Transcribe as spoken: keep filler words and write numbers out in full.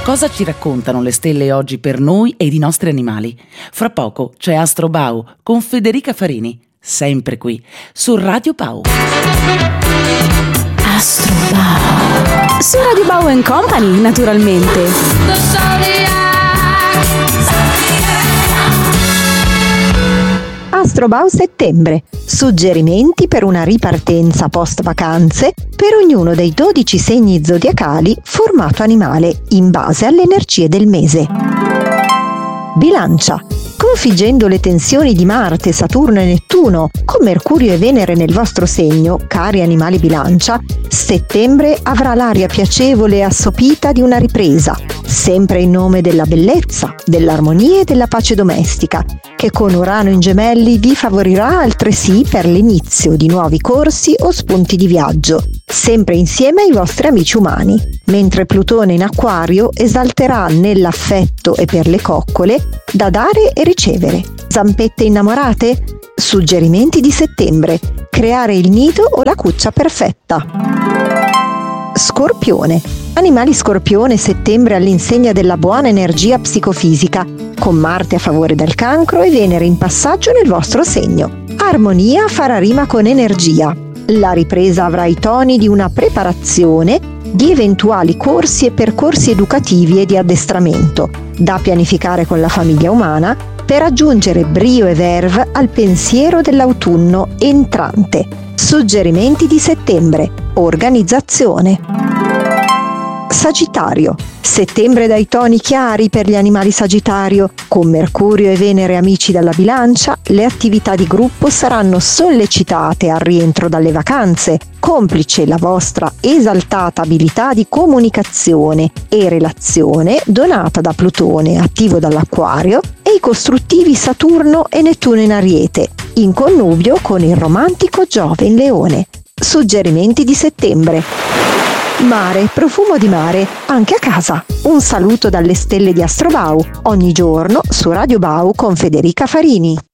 Cosa ci raccontano le stelle oggi per noi ed i nostri animali? Fra poco c'è Astrobau con Federica Farini, sempre qui su Radio Bau. Astrobau su Radio Bau and Company, naturalmente. Astrobau settembre. Suggerimenti per una ripartenza post vacanze per ognuno dei dodici segni zodiacali formato animale in base alle energie del mese. Bilancia. Configgendo le tensioni di Marte, Saturno e Nettuno con Mercurio e Venere nel vostro segno, cari animali Bilancia, settembre avrà l'aria piacevole e assopita di una ripresa, sempre in nome della bellezza, dell'armonia e della pace domestica, che con Urano in Gemelli vi favorirà altresì per l'inizio di nuovi corsi o spunti di viaggio, sempre insieme ai vostri amici umani, mentre Plutone in Acquario esalterà nell'affetto e per le coccole da dare e ricevere. Zampette innamorate? Suggerimenti di settembre: creare il nido o la cuccia perfetta. Scorpione. Animali Scorpione, settembre all'insegna della buona energia psicofisica, con Marte a favore del Cancro e Venere in passaggio nel vostro segno. Armonia farà rima con energia. La ripresa avrà i toni di una preparazione di eventuali corsi e percorsi educativi e di addestramento, da pianificare con la famiglia umana per aggiungere brio e verve al pensiero dell'autunno entrante. Suggerimenti di settembre: organizzazione. Sagittario. Settembre dai toni chiari per gli animali Sagittario. Con Mercurio e Venere amici dalla Bilancia, le attività di gruppo saranno sollecitate al rientro dalle vacanze, complice la vostra esaltata abilità di comunicazione e relazione donata da Plutone, attivo dall'Acquario, e i costruttivi Saturno e Nettuno in Ariete, in connubio con il romantico Giove in Leone. Suggerimenti di settembre: mare, profumo di mare, anche a casa. Un saluto dalle stelle di Astrobau, ogni giorno su Radio Bau con Federica Farini.